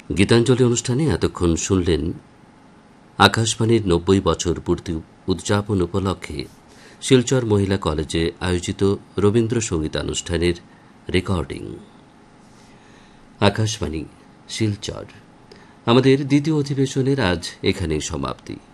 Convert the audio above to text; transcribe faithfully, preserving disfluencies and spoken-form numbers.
গীতাঞ্জলি অনুষ্ঠানে এতক্ষণ শুনলেন আকাশবাণীর নব্বই বছর পূর্তি উদযাপন উপলক্ষে শিলচর মহিলা কলেজে আয়োজিত রবীন্দ্রসঙ্গীতানুষ্ঠানের রেকর্ডিং। আকাশবাণী শিলচর। আমাদের দ্বিতীয় অধিবেশনের আজ এখানেই সমাপ্তি।